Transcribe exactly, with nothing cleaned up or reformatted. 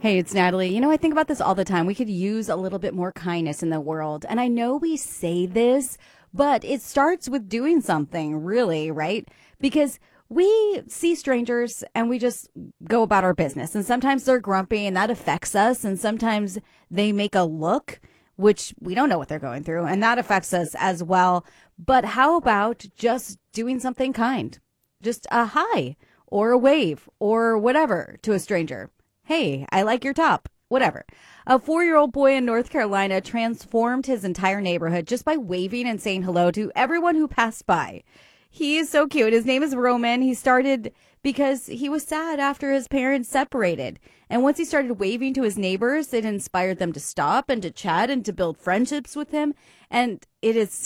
Hey, it's Natalie. You know, I think about this all the time. We could use a little bit more kindness in the world. And I know we say this, but it starts with doing something, really, right? Because we see strangers and we just go about our business. And sometimes they're grumpy and that affects us. And sometimes they make a look, which we don't know what they're going through. And that affects us as well. But how about just doing something kind? Just a hi or a wave or whatever to a stranger. Hey, I like your top. Whatever. A four-year-old boy in North Carolina transformed his entire neighborhood just by waving and saying hello to everyone who passed by. He is so cute. His name is Roman. He started because he was sad after his parents separated. And once he started waving to his neighbors, it inspired them to stop and to chat and to build friendships with him. And it is